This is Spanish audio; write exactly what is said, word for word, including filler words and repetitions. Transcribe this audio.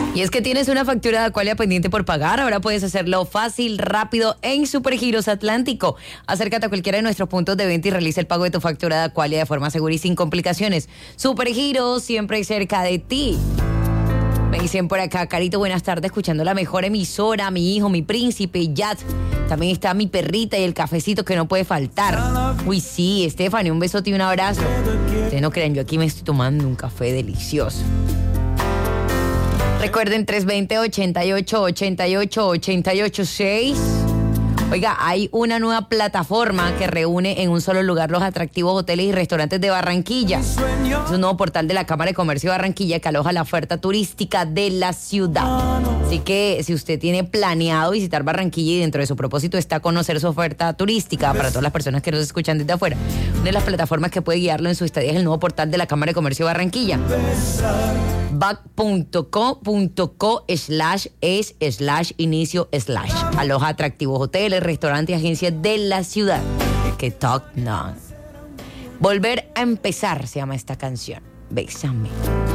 Y es que tienes una factura de Aqualia pendiente por pagar. Ahora puedes hacerlo fácil, rápido en Supergiros Atlántico. Acércate a cualquiera de nuestros puntos de venta y realiza el pago de tu factura de Aqualia de forma segura y sin complicaciones. Supergiros, siempre cerca de ti. Me dicen por acá, Carito, buenas tardes, escuchando la mejor emisora, mi hijo, mi príncipe, Yat. También está mi perrita y el cafecito que no puede faltar. Uy, sí, Estefany, un besote y un abrazo. Ustedes no crean, yo aquí me estoy tomando un café delicioso. Recuerden, tres dos cero, ochenta y ocho, ochenta y ocho, ochenta y ocho, seis. Oiga, hay una nueva plataforma que reúne en un solo lugar los atractivos hoteles y restaurantes de Barranquilla. Es un nuevo portal de la Cámara de Comercio de Barranquilla que aloja la oferta turística de la ciudad. Así que si usted tiene planeado visitar Barranquilla y dentro de su propósito está conocer su oferta turística para todas las personas que nos escuchan desde afuera, una de las plataformas que puede guiarlo en su estadía es el nuevo portal de la Cámara de Comercio de Barranquilla. bac punto co punto co slash es slash inicio slash aloja atractivos hoteles, restaurantes y agencias de la ciudad. Que talk no. Volver a empezar se llama esta canción. Bésame.